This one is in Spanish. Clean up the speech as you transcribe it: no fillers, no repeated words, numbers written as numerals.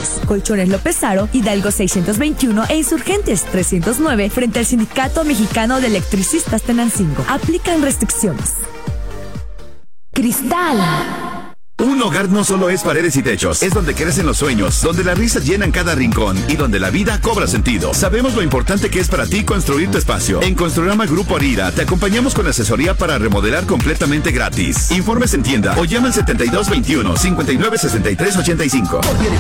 Valles, Colchones López Aro, Hidalgo 621 e Insurgentes 309 frente al Sindicato Mexicano de Electricistas Tenancingo. Aplican restricciones. Cristal. Un hogar no solo es paredes y techos, es donde crecen los sueños, donde las risas llenan cada rincón y donde la vida cobra sentido. Sabemos lo importante que es para ti construir tu espacio. En Construrama Grupo Arira te acompañamos con asesoría para remodelar completamente gratis. Informes en tienda o llama al 7221-596385.